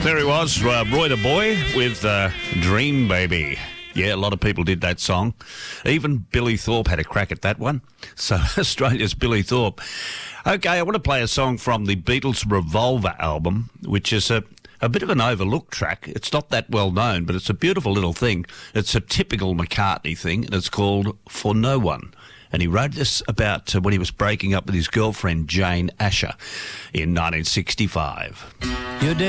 There he was, Roy the Boy with Dream Baby. Yeah, a lot of people did that song. Even Billy Thorpe had a crack at that one. So Australia's Billy Thorpe. Okay, I want to play a song from the Beatles' Revolver album, which is a bit of an overlooked track. It's not that well known, but it's a beautiful little thing. It's a typical McCartney thing, and it's called For No One. And he wrote this about when he was breaking up with his girlfriend, Jane Asher, in 1965.